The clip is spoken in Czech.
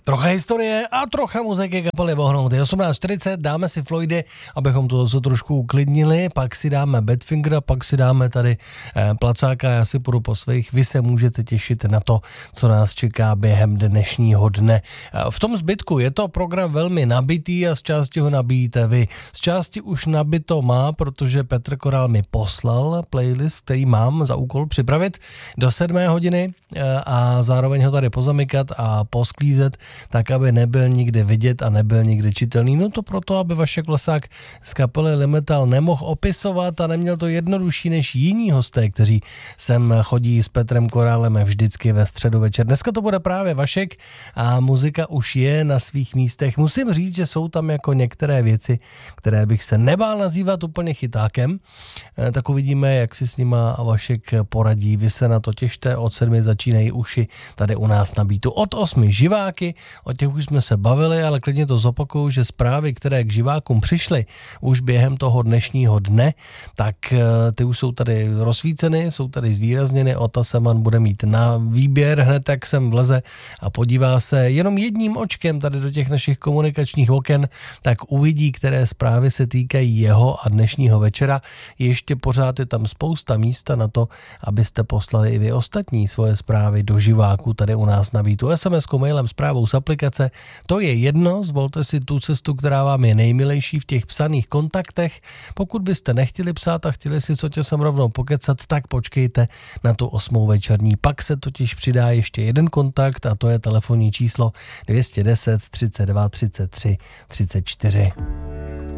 Trocha historie a trocha muziky kapely Vohnout. Je 18:40, dáme si Floydy, abychom to zase trošku uklidnili, pak si dáme Badfingera, pak si dáme tady Placáka, já si půjdu po svých. Vy se můžete těšit na to, co nás čeká během dnešního dne. V tom zbytku je to program velmi nabitý a z části ho nabíjíte vy. Z části už nabito má, protože Petr Korál mi poslal playlist, který mám za úkol připravit do 7 hodiny a zároveň ho tady pozamykat a posklízet, tak aby nebyl nikde vidět a nebyl nikde čitelný. No to proto, aby Vašek Vlasák z kapely Limetal nemohl opisovat a neměl to jednodušší než jiní hosté, kteří sem chodí s Petrem Korálem vždycky ve středu večer. Dneska to bude právě Vašek a muzika už je na svých místech. Musím říct, že jsou tam jako některé věci, které bych se nebál nazývat úplně chytákem. Tak uvidíme, jak si s nima Vašek poradí. Vy se na to těšte, od 7 začínají uši tady u nás na Beatu. Od 8 živáky, o těch už jsme se bavili, ale klidně to zopakuju, že zprávy, které k živákům přišly už během toho dnešního dne, tak ty už jsou tady rozsvíceny, jsou tady zvýrazněny. Ota Seman bude mít na výběr hned, jak sem vleze a podívá se jenom jedním očkem tady do těch našich komunikačních oken, tak uvidí, které zprávy se týkají jeho a dnešního večera. Ještě pořád je tam spousta místa na to, abyste poslali i vy ostatní svoje zprávy do živáku tady u nás na Beatu. SMS-kou, mailem, zprávou z aplikace. To je jedno, zvolte si tu cestu, která vám je nejmilejší v těch psaných kontaktech. Pokud byste nechtěli psát a chtěli si co tě sem rovnou pokecat, tak počkejte na tu 8 večerní. Pak se totiž přidá ještě jeden kontakt a to je telefonní číslo 210 32 33 34.